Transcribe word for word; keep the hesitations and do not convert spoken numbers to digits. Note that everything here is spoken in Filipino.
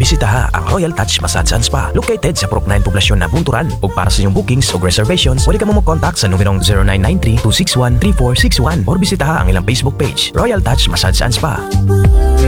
bisitaha ang Royal Touch Massage and Spa located sa Purok nine poblasyon na Bunturan. Ug para sa inyong bookings o reservations, pwede ka mo mag-contact sa numerong zero nine nine three two six one three four six one or bisitaha ang ilang Facebook page, Royal Touch Massage and Spa.